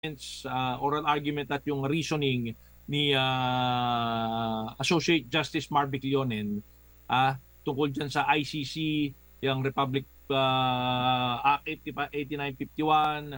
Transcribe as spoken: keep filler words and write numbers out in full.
uh, oral argument at yung reasoning ni uh, Associate Justice Marvic Leonen ah, tungkol dyan sa I C C, yung Republic uh, Act eighty-nine fifty-one,